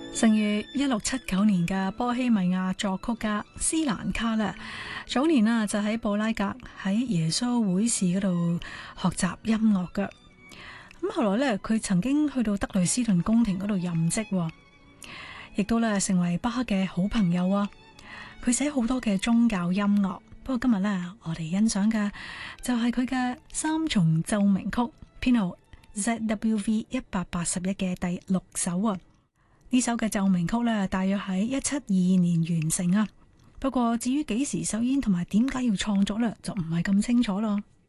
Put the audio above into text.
生於1679年嘅波希米亞作曲家斯蘭卡咧，早年就喺布拉格喺耶穌會士嗰度學習音樂嘅。咁後來咧，佢曾經去到德累斯頓宮廷嗰度任職，亦都咧成為巴赫嘅好朋友啊。佢寫好多嘅宗教音樂，不過今日咧我哋欣賞嘅就係佢嘅三重奏鳴曲，編號 ZWV-181嘅第6首啊。呢首嘅奏鳴曲咧，大約喺1722年完成啊。不過至於幾時首演同埋點解要創作咧，就唔係咁清楚咯。